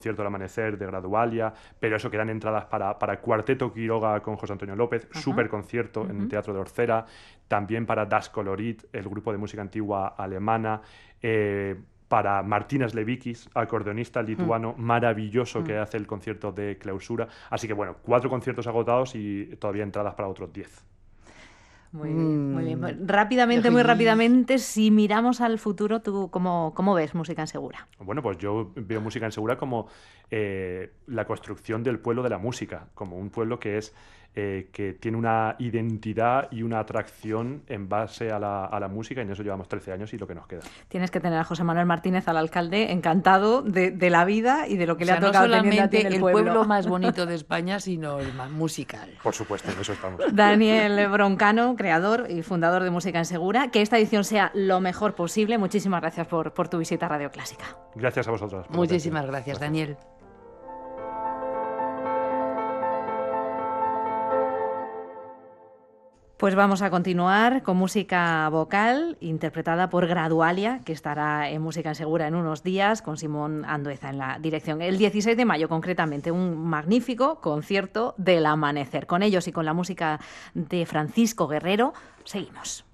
concierto del Amanecer de Gradualia, pero eso, que eran entradas para Cuarteto Quiroga con José Antonio López, súper concierto en el Teatro de Orcera, también para Das Colorit, el grupo de música antigua alemana, para Martínez Levikis, acordeonista lituano maravilloso que hace el concierto de clausura. Así que bueno, 4 conciertos agotados y todavía entradas para otros 10. Muy bien, muy bien. Muy rápidamente, si miramos al futuro, ¿tú cómo ves Música en Segura? Bueno, pues yo veo Música en Segura como la construcción del pueblo de la música, como un pueblo que tiene una identidad y una atracción en base a la música, y en eso llevamos 13 años y lo que nos queda. Tienes que tener a José Manuel Martínez, al alcalde, encantado de la vida y de lo que le ha tocado no teniendo a ti en solamente el el pueblo más bonito de España, sino el más musical. Por supuesto, en eso estamos. Daniel Broncano, creador y fundador de Música en Segura, que esta edición sea lo mejor posible. Muchísimas gracias por tu visita a Radio Clásica. Gracias a vosotras. Muchísimas gracias, Daniel. Pues vamos a continuar con música vocal interpretada por Gradualia, que estará en Música en Segura en unos días, con Simón Andueza en la dirección. El 16 de mayo, concretamente, un magnífico concierto del Amanecer. Con ellos y con la música de Francisco Guerrero, seguimos.